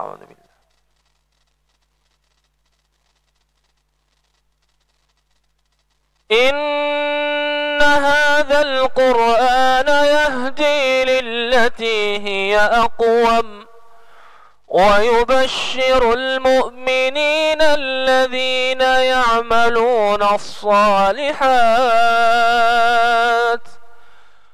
أعوذ بالله. إن هذا القرآن يهدي للتي هي أقوم ويبشر المؤمنين الذين يعملون الصالحات